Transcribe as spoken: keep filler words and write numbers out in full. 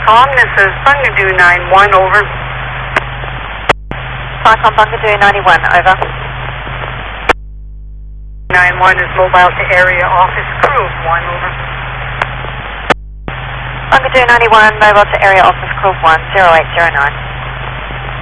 SARCOM, this is Bungadoo nine one, over. SARCOM Bungadoo ninety-one, over. nine one is mobile to area office crew, one, over. Bungadoo ninety-one, mobile to area office crew one, zero eight zero nine.